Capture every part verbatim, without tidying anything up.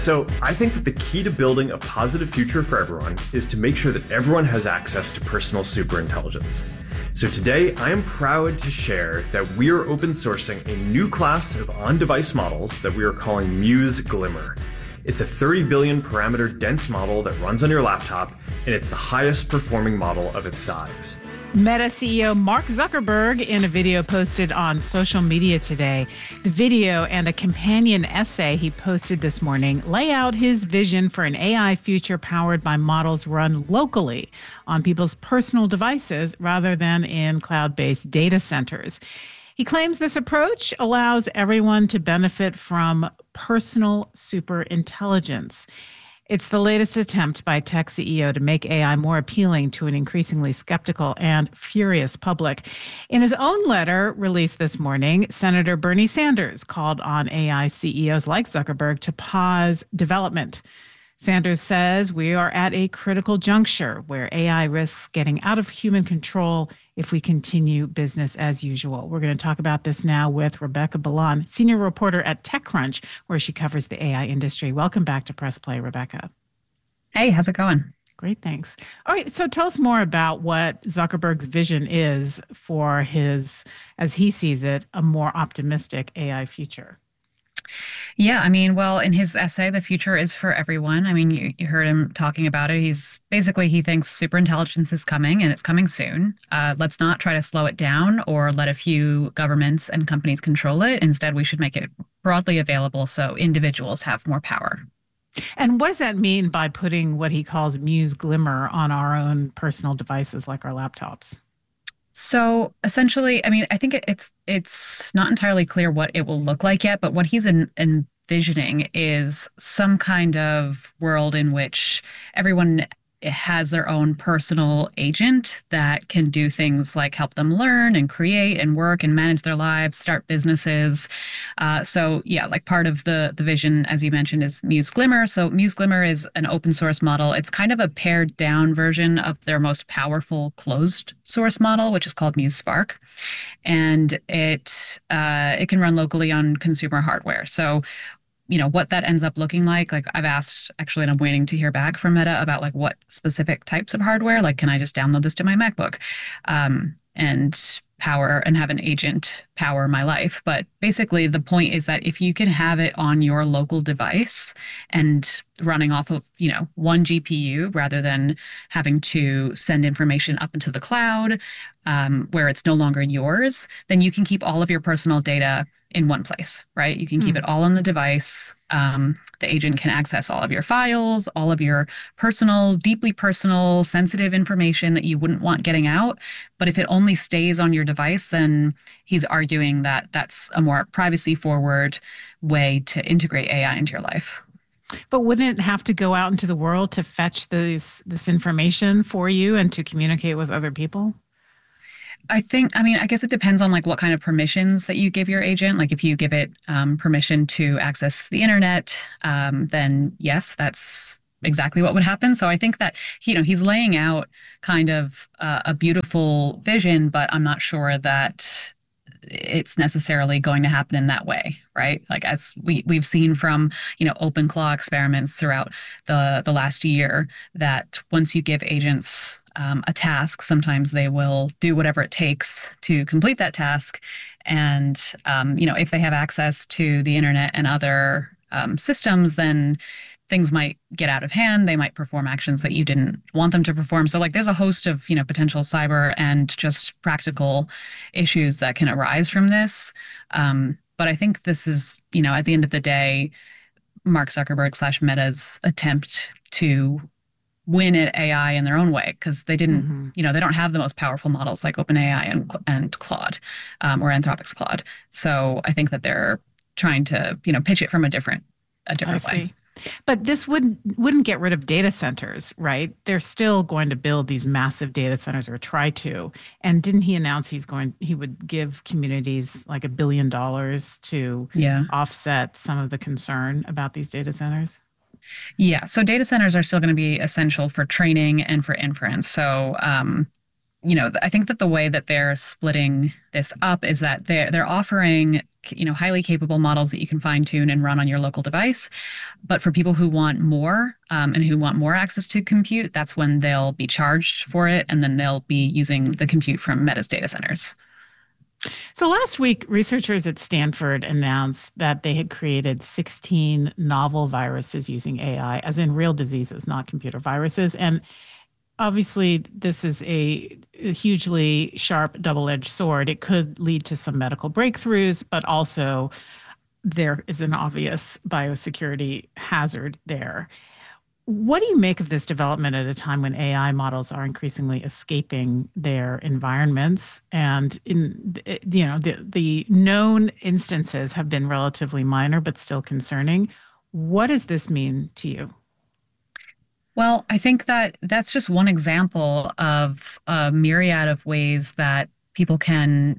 So I think that the key to building a positive future for everyone is to make sure that everyone has access to personal superintelligence. So today I am proud to share that we are open sourcing a new class of on-device models that we are calling Muse Glimmer. It's a thirty billion parameter dense model that runs on your laptop, and it's the highest performing model of its size. Meta C E O Mark Zuckerberg in a video posted on social media today. The video and a companion essay he posted this morning lay out his vision for an A I future powered by models run locally on people's personal devices rather than in cloud-based data centers. He claims this approach allows everyone to benefit from personal superintelligence. It's the latest attempt by tech C E O to make A I more appealing to an increasingly skeptical and furious public. In his own letter released this morning, Senator Bernie Sanders called on A I C E Os like Zuckerberg to pause development. Sanders says we are at a critical juncture where A I risks getting out of human control if we continue business as usual. We're going to talk about this now with Rebecca Ballan, senior reporter at TechCrunch, where she covers the A I industry. Welcome back to Press Play, Rebecca. Hey, how's it going? Great, thanks. All right, so tell us more about what Zuckerberg's vision is for his, as he sees it, a more optimistic A I future. Yeah, I mean, well, in his essay, The Future is for Everyone, I mean, you, you heard him talking about it. He's basically, he thinks superintelligence is coming and it's coming soon. Uh, let's not try to slow it down or let a few governments and companies control it. Instead, we should make it broadly available so individuals have more power. And what does that mean by putting what he calls Muse Glimmer on our own personal devices like our laptops? So essentially, I mean, I think it, it's it's not entirely clear what it will look like yet, but what he's en- envisioning is some kind of world in which everyone has their own personal agent that can do things like help them learn and create and work and manage their lives, start businesses. Uh, so yeah, like part of the, the vision, as you mentioned, is Muse Glimmer. So Muse Glimmer is an open source model. It's kind of a pared down version of their most powerful closed source model, which is called Muse Spark. And it uh, it can run locally on consumer hardware. So you know, what that ends up looking like, like I've asked actually, and I'm waiting to hear back from Meta about like what specific types of hardware, like, can I just download this to my MacBook um, and power and have an agent power my life? But basically the point is that if you can have it on your local device and running off of, you know, one G P U rather than having to send information up into the cloud um, where it's no longer yours, then you can keep all of your personal data in one place, right? You can keep mm. it all on the device. Um, the agent can access all of your files, all of your personal, deeply personal, sensitive information that you wouldn't want getting out. But if it only stays on your device, then he's arguing that that's a more privacy-forward way to integrate A I into your life. But wouldn't it have to go out into the world to fetch this this information for you and to communicate with other people? I think, I mean, I guess it depends on like what kind of permissions that you give your agent. Like if you give it um, permission to access the internet, um, then yes, that's exactly what would happen. So I think that, you know, he's laying out kind of uh, a beautiful vision, but I'm not sure that it's necessarily going to happen in that way, right? Like as we, we've seen from, you know, OpenClaw experiments throughout the, the last year, that once you give agents um, a task, sometimes they will do whatever it takes to complete that task. And, um, you know, if they have access to the internet and other um, systems, then things might get out of hand. They might perform actions that you didn't want them to perform. So like there's a host of, you know, potential cyber and just practical issues that can arise from this. Um, but I think this is, you know, at the end of the day, Mark Zuckerberg slash Meta's attempt to win at A I in their own way, because they didn't, mm-hmm. you know, they don't have the most powerful models like OpenAI and, and Claude um, or Anthropic's Claude. So I think that they're trying to, you know, pitch it from a different, a different I way. See. But this wouldn't wouldn't get rid of data centers, right? They're still going to build these massive data centers, or try to. And didn't he announce he's going he would give communities like a billion dollars to yeah. offset some of the concern about these data centers? Yeah. So data centers are still going to be essential for training and for inference. So um, you know, I think that the way that they're splitting this up is that they're they're offering you know, highly capable models that you can fine tune and run on your local device. But for people who want more um, and who want more access to compute, that's when they'll be charged for it. And then they'll be using the compute from Meta's data centers. So last week, researchers at Stanford announced that they had created sixteen novel viruses using A I, as in real diseases, not computer viruses. And obviously, this is a, a hugely sharp, double-edged sword. It could lead to some medical breakthroughs, but also there is an obvious biosecurity hazard there. What do you make of this development at a time when A I models are increasingly escaping their environments, and in you know the the known instances have been relatively minor but still concerning? What does this mean to you? Well, I think that that's just one example of a myriad of ways that people can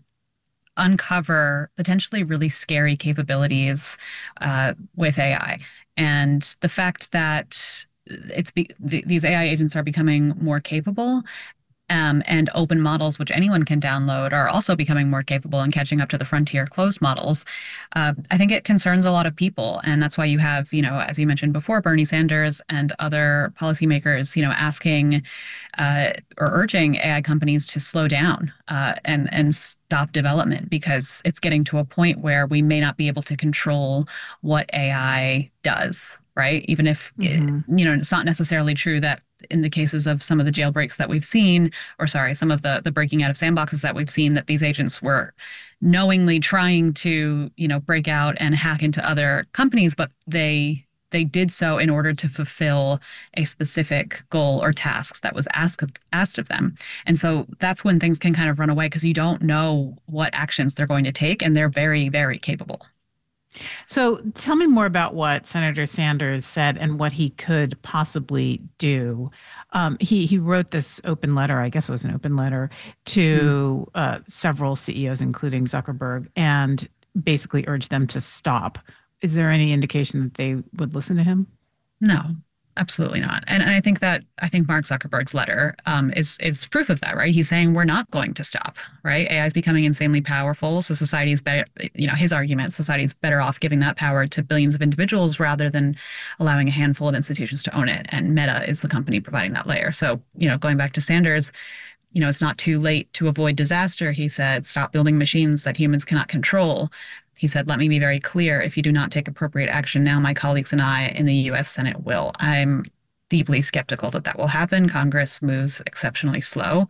uncover potentially really scary capabilities uh, with A I. And the fact that it's be, th- these A I agents are becoming more capable, um, and open models, which anyone can download, are also becoming more capable and catching up to the frontier closed models. Uh, I think it concerns a lot of people. And that's why you have, you know, as you mentioned before, Bernie Sanders and other policymakers, you know, asking uh, or urging A I companies to slow down uh, and, and stop development, because it's getting to a point where we may not be able to control what A I does. Right? Even if, mm-hmm. it, you know, it's not necessarily true that in the cases of some of the jailbreaks that we've seen, or sorry, some of the, the breaking out of sandboxes that we've seen, that these agents were knowingly trying to, you know, break out and hack into other companies, but they they did so in order to fulfill a specific goal or tasks that was asked of, asked of them. And so that's when things can kind of run away, because you don't know what actions they're going to take, and they're very, very capable. So tell me more about what Senator Sanders said and what he could possibly do. Um, he he wrote this open letter, I guess it was an open letter, to mm. uh, several C E Os, including Zuckerberg, and basically urged them to stop. Is there any indication that they would listen to him? No. Absolutely not. And, and I think that I think Mark Zuckerberg's letter um, is is proof of that, right? He's saying we're not going to stop, right? A I is becoming insanely powerful. So society is better, you know, his argument, society is better off giving that power to billions of individuals rather than allowing a handful of institutions to own it. And Meta is the company providing that layer. So, you know, going back to Sanders, you know, it's not too late to avoid disaster. He said, stop building machines that humans cannot control. He said, let me be very clear. If you do not take appropriate action now, my colleagues and I in the U S Senate will. I'm deeply skeptical that that will happen. Congress moves exceptionally slow.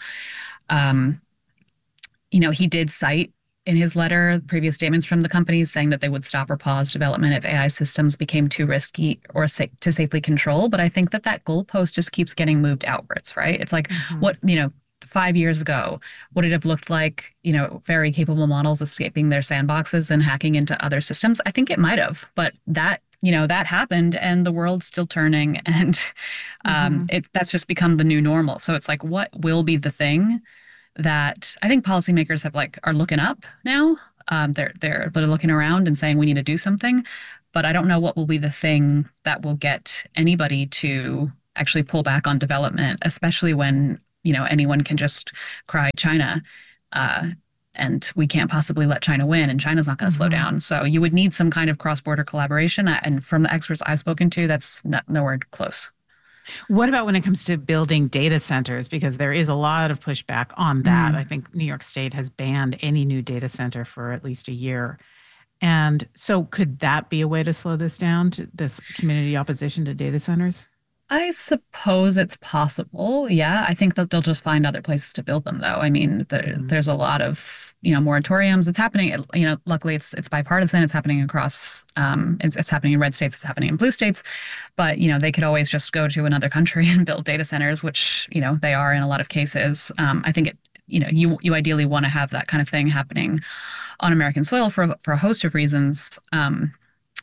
Um, you know, he did cite in his letter previous statements from the companies saying that they would stop or pause development if A I systems became too risky or sa- to safely control. But I think that that goalpost just keeps getting moved outwards, right? It's like mm-hmm. what, you know, five years ago, would it have looked like, you know, very capable models escaping their sandboxes and hacking into other systems? I think it might have, but that, you know, that happened and the world's still turning, and um, mm-hmm. it that's just become the new normal. So it's like, what will be the thing that I think policymakers have like are looking up now? Um, they're they're they're looking around and saying we need to do something, but I don't know what will be the thing that will get anybody to actually pull back on development, especially when, you know, anyone can just cry China, uh, and we can't possibly let China win, and China's not going to mm-hmm. slow down. So you would need some kind of cross-border collaboration. And from the experts I've spoken to, that's not, nowhere close. What about when it comes to building data centers? Because there is a lot of pushback on that. Mm. I think New York State has banned any new data center for at least a year. And so could that be a way to slow this down, to this community opposition to data centers? I suppose it's possible. Yeah, I think that they'll just find other places to build them, though. I mean, there, mm-hmm. there's a lot of, you know, moratoriums. It's happening. You know, luckily, it's it's bipartisan. It's happening across. Um, it's, it's happening in red states. It's happening in blue states. But you know, they could always just go to another country and build data centers, which you know they are in a lot of cases. Um, I think it. You know, you you ideally want to have that kind of thing happening on American soil for for a host of reasons. Um,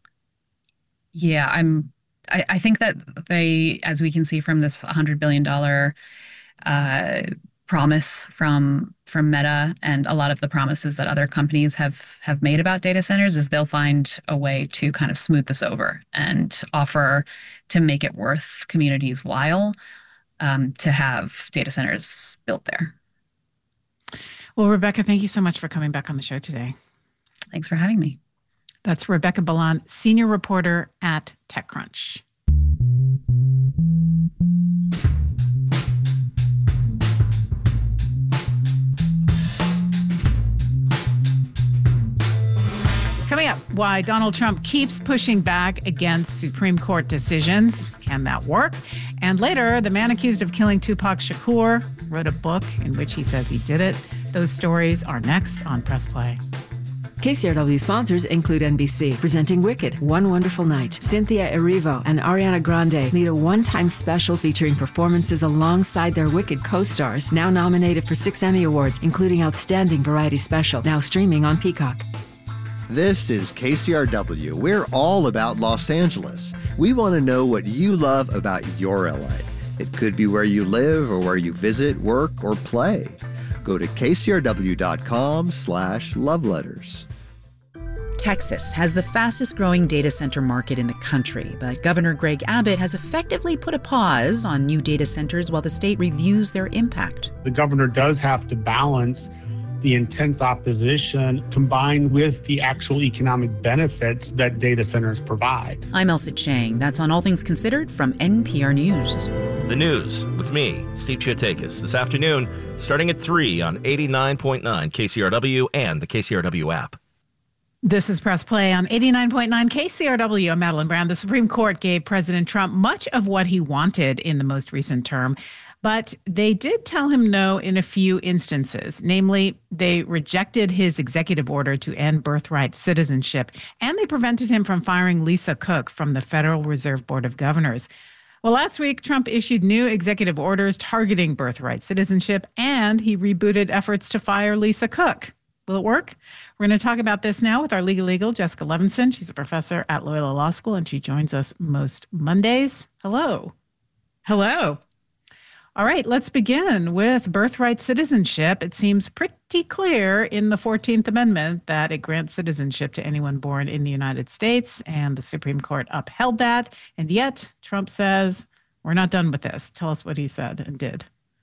yeah, I'm. I, I think that they, as we can see from this one hundred billion dollars uh, promise from from Meta, and a lot of the promises that other companies have have made about data centers, is they'll find a way to kind of smooth this over and offer to make it worth communities' while um, to have data centers built there. Well, Rebecca, thank you so much for coming back on the show today. Thanks for having me. That's Rebecca Ballant, senior reporter at TechCrunch. Coming up, why Donald Trump keeps pushing back against Supreme Court decisions. Can that work? And later, the man accused of killing Tupac Shakur wrote a book in which he says he did it. Those stories are next on Press Play. K C R W sponsors include N B C, presenting Wicked, One Wonderful Night. Cynthia Erivo and Ariana Grande lead a one-time special featuring performances alongside their Wicked co-stars, now nominated for six Emmy Awards, including Outstanding Variety Special, now streaming on Peacock. This is K C R W. We're all about Los Angeles. We want to know what you love about your L A. It could be where you live or where you visit, work, or play. Go to kcrw.com slash love letters. Texas has the fastest growing data center market in the country, but Governor Greg Abbott has effectively put a pause on new data centers while the state reviews their impact. The governor does have to balance the intense opposition combined with the actual economic benefits that data centers provide. I'm Elsa Chang. That's on All Things Considered from N P R News. The news with me, Steve Chiotakis, this afternoon, starting at three on eighty-nine point nine K C R W and the K C R W app. This is Press Play on eighty-nine point nine K C R W. I'm Madeline Brown. The Supreme Court gave President Trump much of what he wanted in the most recent term, but they did tell him no in a few instances. Namely, they rejected his executive order to end birthright citizenship, and they prevented him from firing Lisa Cook from the Federal Reserve Board of Governors. Well, last week, Trump issued new executive orders targeting birthright citizenship, and he rebooted efforts to fire Lisa Cook. Will it work? We're going to talk about this now with our legal eagle, Jessica Levinson. She's a professor at Loyola Law School, and she joins us most Mondays. Hello. Hello. All right, let's begin with birthright citizenship. It seems pretty clear in the fourteenth Amendment that it grants citizenship to anyone born in the United States, and the Supreme Court upheld that. And yet, Trump says, we're not done with this. Tell us what he said and did.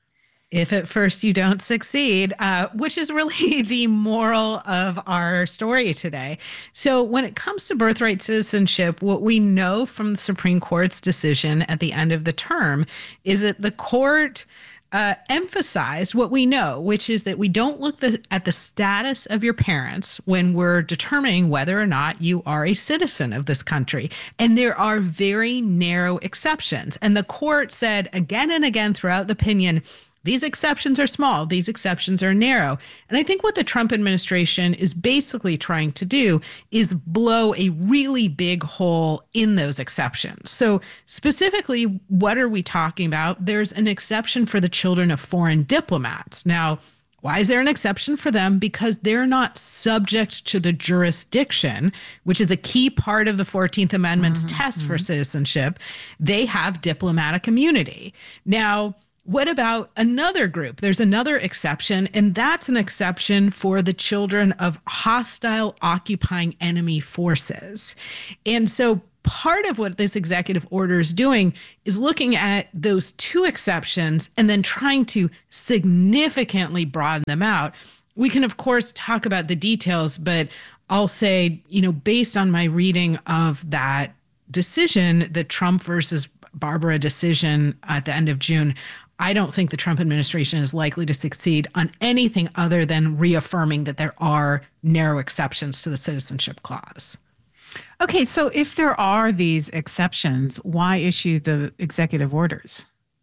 If at first you don't succeed, uh, which is really the moral of our story today. So when it comes to birthright citizenship, what we know from the Supreme Court's decision at the end of the term is that the court uh, emphasized what we know, which is that we don't look the, at the status of your parents when we're determining whether or not you are a citizen of this country. And there are very narrow exceptions. And the court said again and again throughout the opinion, these exceptions are small. These exceptions are narrow. And I think what the Trump administration is basically trying to do is blow a really big hole in those exceptions. So specifically, what are we talking about? There's an exception for the children of foreign diplomats. Now, why is there an exception for them? Because they're not subject to the jurisdiction, which is a key part of the fourteenth Amendment's mm-hmm. test for citizenship. They have diplomatic immunity. Now, what about another group? There's another exception, and that's an exception for the children of hostile occupying enemy forces. And so part of what this executive order is doing is looking at those two exceptions and then trying to significantly broaden them out. We can, of course, talk about the details, but I'll say, you know, based on my reading of that decision, the Trump versus Barbara decision at the end of June, I don't think the Trump administration is likely to succeed on anything other than reaffirming that there are narrow exceptions to the citizenship clause. Okay, so if there are these exceptions, why issue the executive orders?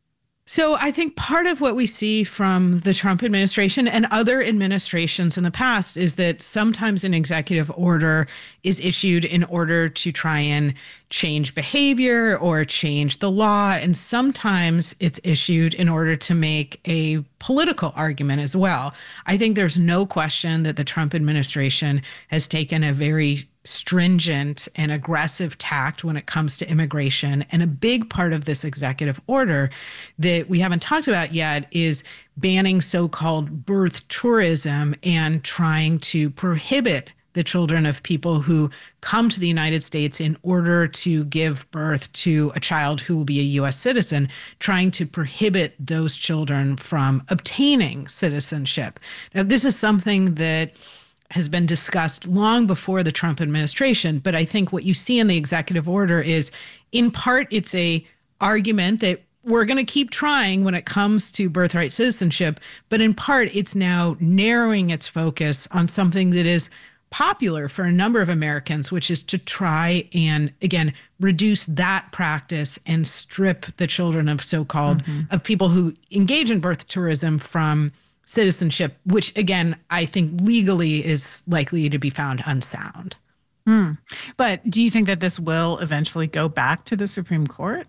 So I think part of what we see from the Trump administration and other administrations in the past is that sometimes an executive order is issued in order to try and change behavior or change the law. And sometimes it's issued in order to make a political argument as well. I think there's no question that the Trump administration has taken a very stringent and aggressive tact when it comes to immigration. And a big part of this executive order that we haven't talked about yet is banning so-called birth tourism and trying to prohibit the children of people who come to the United States in order to give birth to a child who will be a U S citizen, trying to prohibit those children from obtaining citizenship. Now, this is something that has been discussed long before the Trump administration. But I think what you see in the executive order is, in part, it's a argument that we're going to keep trying when it comes to birthright citizenship. But in part, it's now narrowing its focus on something that is popular for a number of Americans, which is to try and, again, reduce that practice and strip the children of so-called, mm-hmm. of people who engage in birth tourism from citizenship, which, again, I think legally is likely to be found unsound. Mm. But do you think that this will eventually go back to the Supreme Court?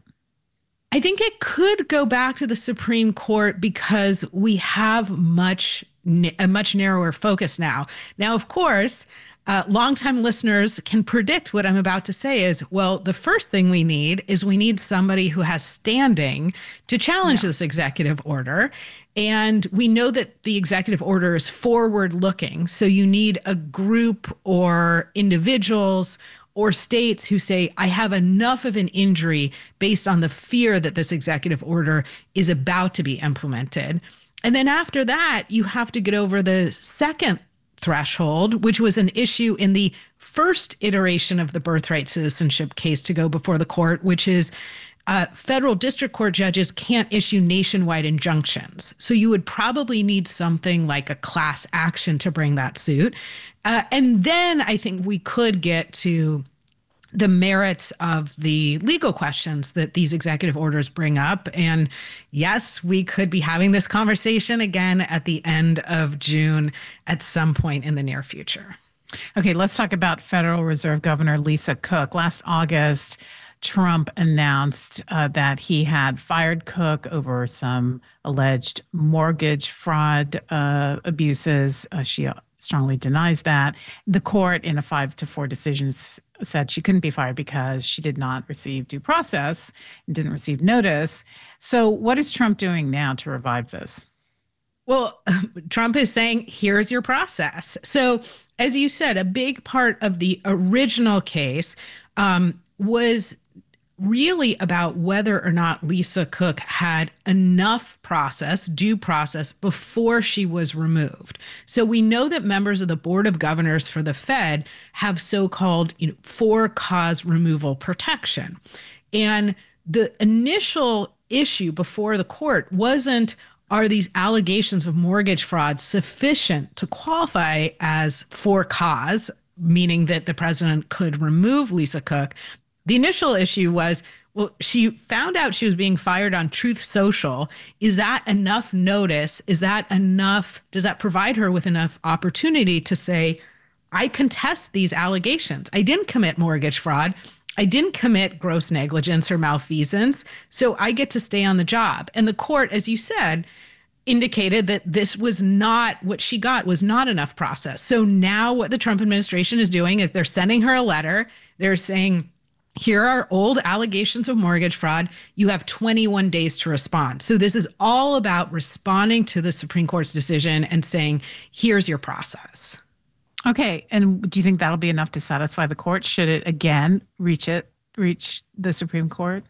I think it could go back to the Supreme Court because we have much a much narrower focus now. Now, of course, uh, longtime listeners can predict what I'm about to say is, well, the first thing we need is we need somebody who has standing to challenge yeah. this executive order. And we know that the executive order is forward-looking. So you need a group or individuals or states who say, I have enough of an injury based on the fear that this executive order is about to be implemented. And then after that, you have to get over the second threshold, which was an issue in the first iteration of the birthright citizenship case to go before the court, which is uh, federal district court judges can't issue nationwide injunctions. So you would probably need something like a class action to bring that suit. Uh, and then I think we could get to the merits of the legal questions that these executive orders bring up. And yes, we could be having this conversation again at the end of June at some point in the near future. Okay, let's talk about Federal Reserve Governor Lisa Cook. Last August, Trump announced uh, that he had fired Cook over some alleged mortgage fraud uh, abuses. Uh, she strongly denies that. The court, in a five to four decision, said she couldn't be fired because she did not receive due process and didn't receive notice. So what is Trump doing now to revive this? Well, Trump is saying, here's your process. So as you said, a big part of the original case um, was really about whether or not Lisa Cook had enough process, due process, before she was removed. So we know that members of the Board of Governors for the Fed have so-called, you know, for-cause removal protection. And the initial issue before the court wasn't, are these allegations of mortgage fraud sufficient to qualify as for cause, meaning that the president could remove Lisa Cook? The initial issue was, well, she found out she was being fired on Truth Social. Is that enough notice? Is that enough? Does that provide her with enough opportunity to say, I contest these allegations. I didn't commit mortgage fraud. I didn't commit gross negligence or malfeasance. So I get to stay on the job. And the court, as you said, indicated that this was not, what she got was not enough process. So now what the Trump administration is doing is they're sending her a letter. They're saying, here are old allegations of mortgage fraud. You have twenty-one days to respond. So this is all about responding to the Supreme Court's decision and saying, here's your process. Okay. And do you think that'll be enough to satisfy the court? Should it again reach it, reach the Supreme Court?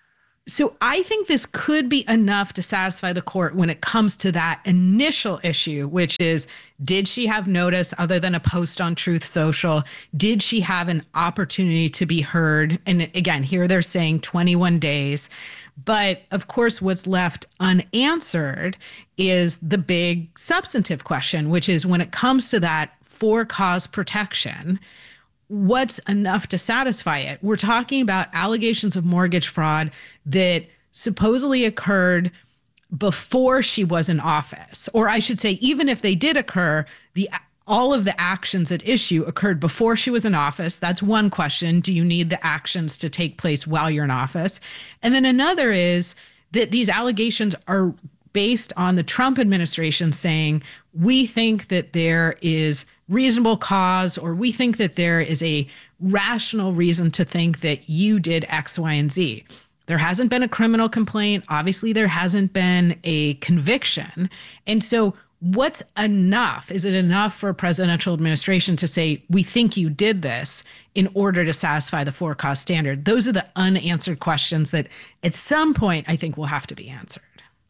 So I think this could be enough to satisfy the court when it comes to that initial issue, which is, did she have notice other than a post on Truth Social? Did she have an opportunity to be heard? And again, here they're saying twenty-one days. But of course, what's left unanswered is the big substantive question, which is when it comes to that for cause protection, what's enough to satisfy it? We're talking about allegations of mortgage fraud that supposedly occurred before she was in office. Or I should say, even if they did occur, the all of the actions at issue occurred before she was in office. That's one question. Do you need the actions to take place while you're in office? And then another is that these allegations are based on the Trump administration saying, we think that there is reasonable cause, or we think that there is a rational reason to think that you did X, Y, and Z. There hasn't been a criminal complaint. Obviously, there hasn't been a conviction. And so what's enough? Is it enough for a presidential administration to say, we think you did this in order to satisfy the for cause standard? Those are the unanswered questions that at some point I think will have to be answered.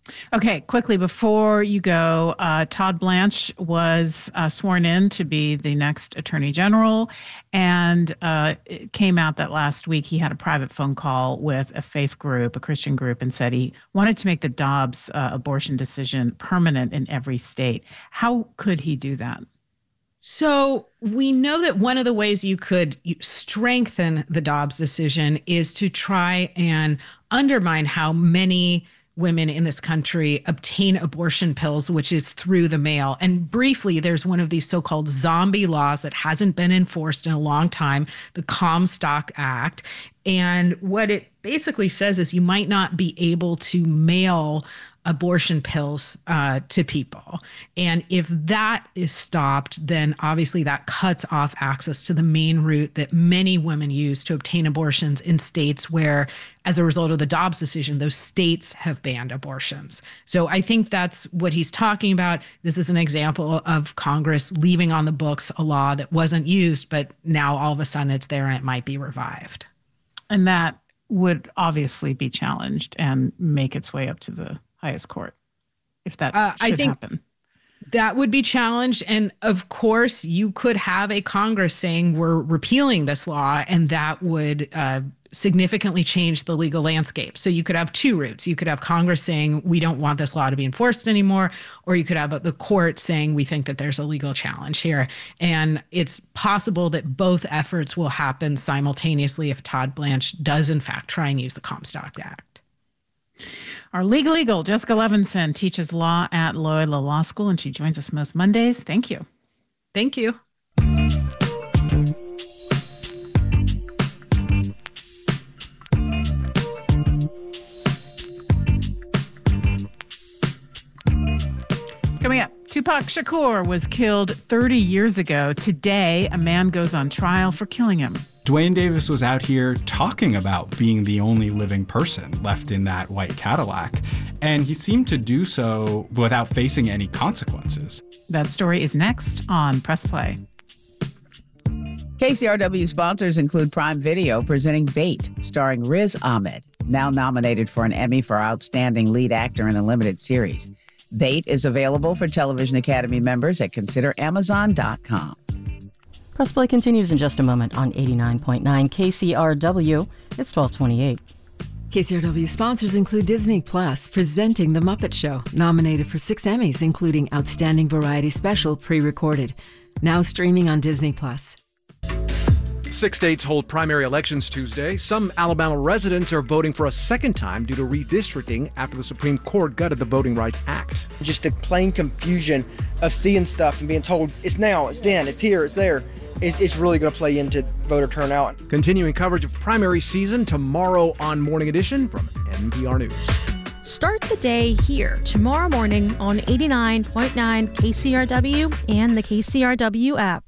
Okay, quickly before you go, uh, Todd Blanche was uh, sworn in to be the next Attorney General, and uh, it came out that last week he had a private phone call with a faith group, a Christian group, and said he wanted to make the Dobbs uh, abortion decision permanent in every state. How could he do that? So we know that one of the ways you could strengthen the Dobbs decision is to try and undermine how many women in this country obtain abortion pills, which is through the mail. And briefly, there's one of these so-called zombie laws that hasn't been enforced in a long time, the Comstock Act. And what it basically says is you might not be able to mail abortion pills uh, to people. And if that is stopped, then obviously that cuts off access to the main route that many women use to obtain abortions in states where, as a result of the Dobbs decision, those states have banned abortions. So I think that's what he's talking about. This is an example of Congress leaving on the books a law that wasn't used, but now all of a sudden it's there and it might be revived. And that would obviously be challenged and make its way up to the highest court, if that uh, should I think happen. That would be challenged. And of course, you could have a Congress saying we're repealing this law, and that would uh, significantly change the legal landscape. So you could have two routes. You could have Congress saying we don't want this law to be enforced anymore, or you could have the court saying we think that there's a legal challenge here. And it's possible that both efforts will happen simultaneously if Todd Blanche does, in fact, try and use the Comstock Act. Our legal eagle, Jessica Levinson, teaches law at Loyola Law School, and she joins us most Mondays. Thank you. Thank you. Coming up, Tupac Shakur was killed thirty years ago. Today, a man goes on trial for killing him. Duane Davis was out here talking about being the only living person left in that white Cadillac, and he seemed to do so without facing any consequences. That story is next on Press Play. K C R W sponsors include Prime Video presenting Bait, starring Riz Ahmed, now nominated for an Emmy for Outstanding Lead Actor in a Limited Series. Bait is available for Television Academy members at consider amazon dot com. Press Play continues in just a moment on eighty-nine point nine K C R W. It's twelve twenty-eight. K C R W sponsors include Disney Plus, presenting The Muppet Show, nominated for six Emmys, including Outstanding Variety Special pre-recorded. Now streaming on Disney Plus. Six states hold primary elections Tuesday. Some Alabama residents are voting for a second time due to redistricting after the Supreme Court gutted the Voting Rights Act. Just the plain confusion of seeing stuff and being told it's now, it's then, it's here, it's there. It's, it's really going to play into voter turnout. Continuing coverage of primary season tomorrow on Morning Edition from N P R News. Start the day here tomorrow morning on eighty-nine point nine K C R W and the K C R W app.